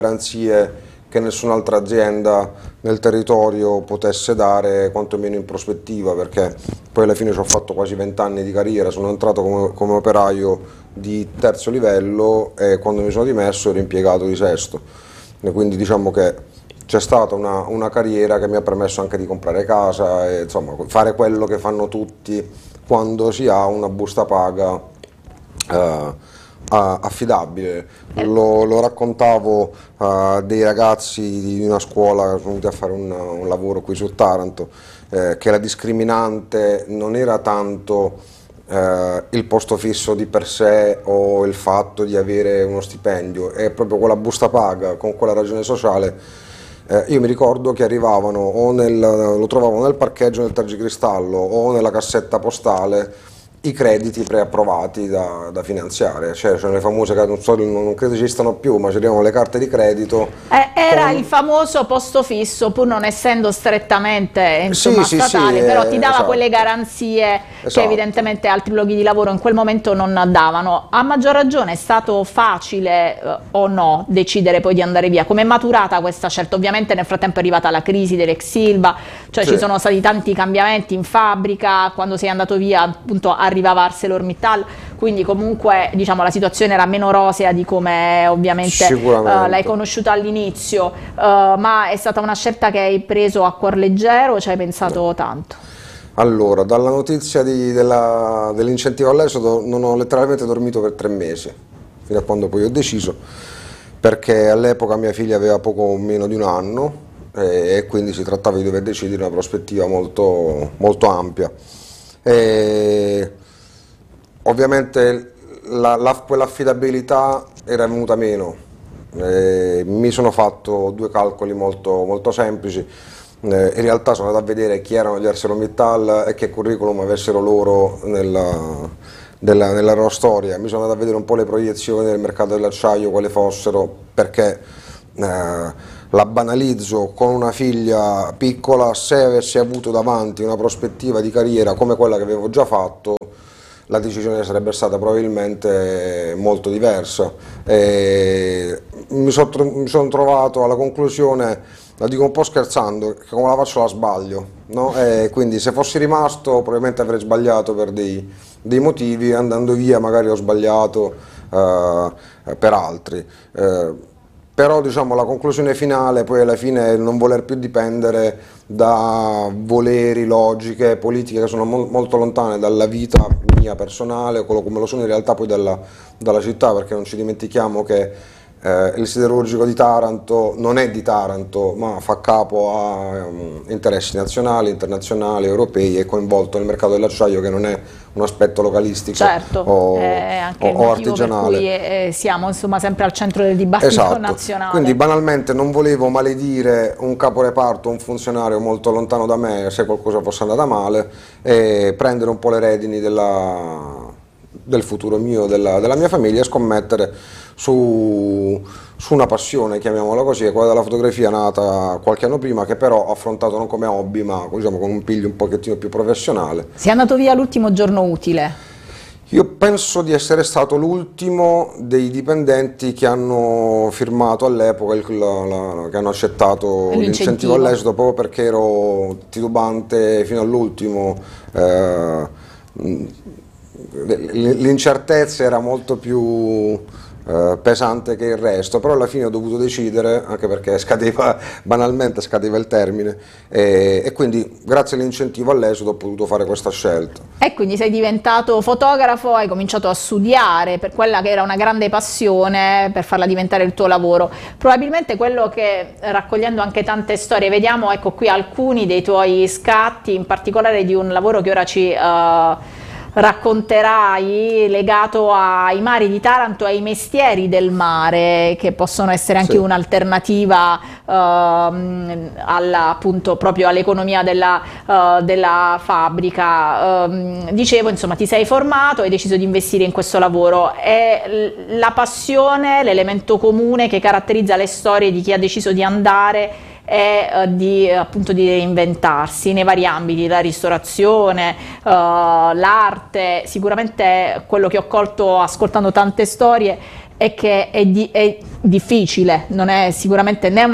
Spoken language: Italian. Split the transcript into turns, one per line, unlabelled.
garanzie che nessun'altra azienda nel territorio potesse dare, quantomeno in prospettiva, perché poi alla fine ci ho fatto quasi 20 anni di carriera, sono entrato come operaio di terzo livello e quando mi sono dimesso ero impiegato di sesto, e quindi diciamo che c'è stata una carriera che mi ha permesso anche di comprare casa e insomma fare quello che fanno tutti quando si ha una busta paga affidabile. Lo raccontavo a dei ragazzi di una scuola che sono venuti a fare un lavoro qui su Taranto, che la discriminante non era tanto il posto fisso di per sé o il fatto di avere uno stipendio, è proprio quella busta paga con quella ragione sociale. Io mi ricordo che arrivavano lo trovavo nel parcheggio del Tergicristallo o nella cassetta postale i crediti preapprovati da finanziare, cioè le famose, non credo esistano più, ma c'erano le carte di credito.
Era il famoso posto fisso, pur non essendo strettamente insomma, statale, però ti dava quelle garanzie che evidentemente altri luoghi di lavoro in quel momento non davano. A maggior ragione è stato facile o no decidere poi di andare via? Come è maturata questa scelta? Ovviamente nel frattempo è arrivata la crisi dell'ex Ilva, cioè ci sono stati tanti cambiamenti in fabbrica, quando sei andato via appunto arrivava ArcelorMittal, quindi comunque diciamo la situazione era meno rosea di come ovviamente l'hai conosciuta all'inizio, ma è stata una scelta che hai preso a cuor leggero o ci hai pensato tanto?
Allora, dalla notizia dell'incentivo all'esodo non ho letteralmente dormito per 3 mesi, fino a quando poi ho deciso, perché all'epoca mia figlia aveva poco meno di 1 anno e quindi si trattava di dover decidere una prospettiva molto, molto ampia. Ovviamente quell'affidabilità era venuta meno, mi sono fatto 2 calcoli molto, molto semplici, in realtà sono andato a vedere chi erano gli ArcelorMittal e che curriculum avessero loro nella loro storia, mi sono andato a vedere un po' le proiezioni del mercato dell'acciaio, quali fossero, perché la banalizzo, con una figlia piccola, se avessi avuto davanti una prospettiva di carriera come quella che avevo già fatto, la decisione sarebbe stata probabilmente molto diversa. Mi sono trovato alla conclusione, la dico un po' scherzando, che come la faccio la sbaglio, no? Quindi se fossi rimasto probabilmente avrei sbagliato per dei motivi, andando via magari ho sbagliato per altri. Però diciamo la conclusione finale poi alla fine è il non voler più dipendere da voleri, logiche, politiche che sono molto lontane dalla vita mia personale, come lo sono in realtà poi dalla città, perché non ci dimentichiamo che il siderurgico di Taranto non è di Taranto, ma fa capo a interessi nazionali, internazionali, europei, è coinvolto nel mercato dell'acciaio, che non è un aspetto localistico,
certo,
o
anche il
o
motivo
artigianale.
Per cui siamo insomma sempre al centro del dibattito nazionale.
Quindi banalmente non volevo maledire un caporeparto, un funzionario molto lontano da me se qualcosa fosse andata male, e prendere un po' le redini del futuro mio, della mia famiglia, e scommettere su una passione, chiamiamola così, quella della fotografia, nata qualche anno prima, che però ho affrontato non come hobby ma diciamo con un piglio un pochettino più professionale.
Sei andato via l'ultimo giorno utile?
Io penso di essere stato l'ultimo dei dipendenti che hanno firmato all'epoca, che hanno accettato l'incentivo all'esodo, proprio perché ero titubante fino all'ultimo. L'incertezza era molto più pesante che il resto, però alla fine ho dovuto decidere, anche perché banalmente scadeva il termine, e quindi grazie all'incentivo all'esodo ho potuto fare questa scelta.
E quindi sei diventato fotografo, hai cominciato a studiare per quella che era una grande passione, per farla diventare il tuo lavoro. Probabilmente quello che, raccogliendo anche tante storie, vediamo ecco qui alcuni dei tuoi scatti, in particolare di un lavoro che ora ci racconterai, legato ai mari di Taranto e ai mestieri del mare, che possono essere anche un'alternativa appunto proprio all'economia della fabbrica. Dicevo, insomma, ti sei formato, hai deciso di investire in questo lavoro. È la passione, l'elemento comune che caratterizza le storie di chi ha deciso di andare e appunto di reinventarsi nei vari ambiti, la ristorazione, l'arte. Sicuramente quello che ho colto ascoltando tante storie è che è difficile, non è sicuramente né una